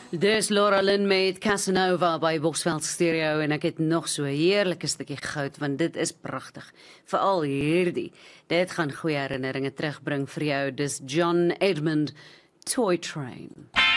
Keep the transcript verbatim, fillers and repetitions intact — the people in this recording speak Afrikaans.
Dis Laura Lynn met Casanova by Bosveld Stereo en ek het nog so 'n heerlike stukkie goud, want dit is pragtig. Veral hierdie. Dit gaan goeie herinneringe terugbring vir jou. Dis John Edmund, Toy Train.